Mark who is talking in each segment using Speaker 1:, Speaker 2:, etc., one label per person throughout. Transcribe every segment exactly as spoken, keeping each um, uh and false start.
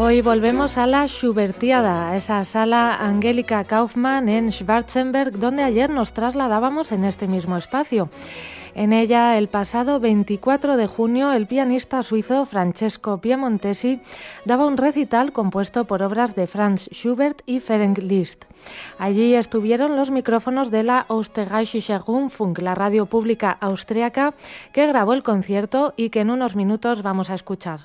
Speaker 1: Hoy volvemos a la Schubertiada, a esa sala Angelika Kaufmann en Schwarzenberg, donde ayer nos trasladábamos en este mismo espacio. En ella, el pasado veinticuatro de junio, el pianista suizo Francesco Piemontesi daba un recital compuesto por obras de Franz Schubert y Ferenc Liszt. Allí estuvieron los micrófonos de la Österreichische Rundfunk, la radio pública austríaca, que grabó el concierto y que en unos minutos vamos a escuchar.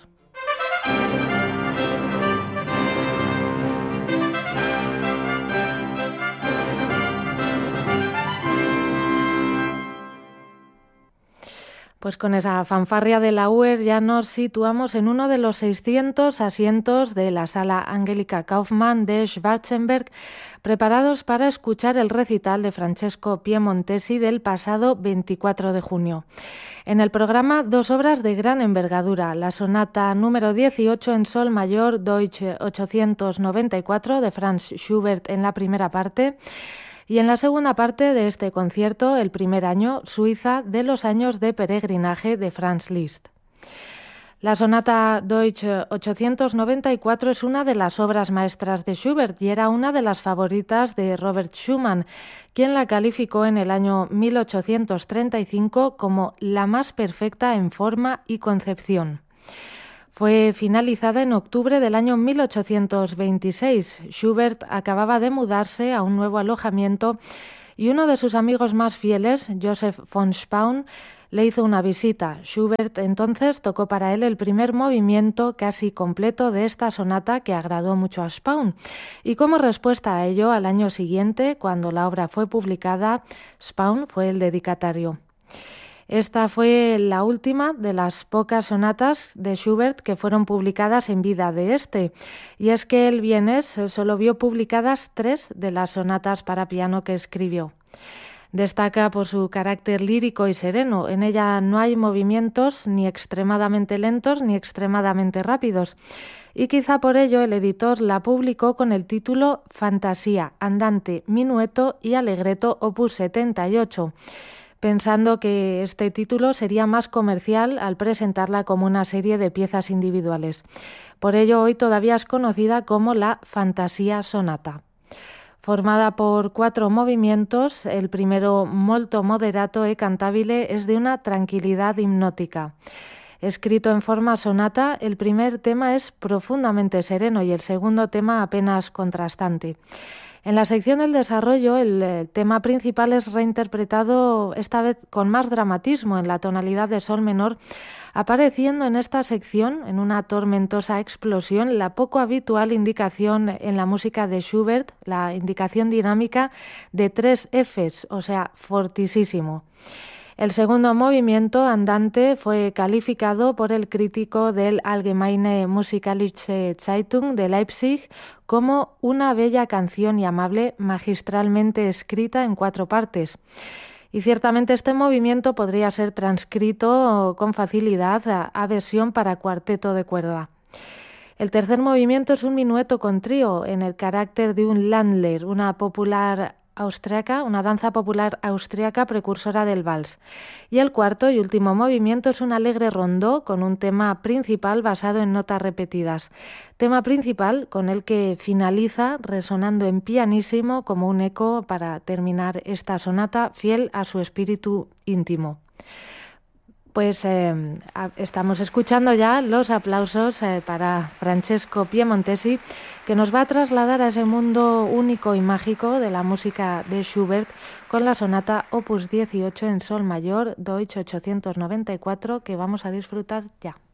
Speaker 1: Pues con esa fanfarria de la U E R ya nos situamos en uno de los seiscientos asientos de la sala Angelika Kaufmann de Schwarzenberg, preparados para escuchar el recital de Francesco Piemontesi del pasado veinticuatro de junio. En el programa, dos obras de gran envergadura: la sonata número dieciocho en sol mayor Deutsch ochocientos noventa y cuatro de Franz Schubert en la primera parte, y en la segunda parte de este concierto, el primer año, Suiza de los años de peregrinaje de Franz Liszt. La sonata Deutsch ochocientos noventa y cuatro es una de las obras maestras de Schubert y era una de las favoritas de Robert Schumann, quien la calificó en el año mil ochocientos treinta y cinco como la más perfecta en forma y concepción. Fue finalizada en octubre del año mil ochocientos veintiséis. Schubert acababa de mudarse a un nuevo alojamiento y uno de sus amigos más fieles, Joseph von Spaun, le hizo una visita. Schubert entonces tocó para él el primer movimiento casi completo de esta sonata que agradó mucho a Spaun. Y como respuesta a ello, al año siguiente, cuando la obra fue publicada, Spaun fue el dedicatario. Esta fue la última de las pocas sonatas de Schubert que fueron publicadas en vida de este, y es que el vienés solo vio publicadas tres de las sonatas para piano que escribió. Destaca por su carácter lírico y sereno. En ella no hay movimientos ni extremadamente lentos ni extremadamente rápidos, y quizá por ello el editor la publicó con el título Fantasía, Andante, Minueto y Allegretto opus setenta y ocho, pensando que este título sería más comercial al presentarla como una serie de piezas individuales. Por ello, hoy todavía es conocida como la Fantasía Sonata. Formada por cuatro movimientos, el primero, molto moderato e cantabile, es de una tranquilidad hipnótica. Escrito en forma sonata, el primer tema es profundamente sereno y el segundo tema apenas contrastante. En la sección del desarrollo, el tema principal es reinterpretado esta vez con más dramatismo en la tonalidad de sol menor, apareciendo en esta sección, en una tormentosa explosión, la poco habitual indicación en la música de Schubert, la indicación dinámica de tres Fs, o sea, fortísimo. El segundo movimiento, andante, fue calificado por el crítico del Allgemeine Musikalische Zeitung de Leipzig como una bella canción y amable, magistralmente escrita en cuatro partes. Y ciertamente este movimiento podría ser transcrito con facilidad a, a versión para cuarteto de cuerda. El tercer movimiento es un minueto con trío en el carácter de un Landler, una popular austriaca, una danza popular austriaca precursora del vals. Y el cuarto y último movimiento es un alegre rondó con un tema principal basado en notas repetidas. Tema principal con el que finaliza resonando en pianísimo como un eco para terminar esta sonata fiel a su espíritu íntimo. Pues eh, estamos escuchando ya los aplausos eh, para Francesco Piemontesi, que nos va a trasladar a ese mundo único y mágico de la música de Schubert con la sonata opus dieciocho en sol mayor, Deutsch ochocientos noventa y cuatro, que vamos a disfrutar ya.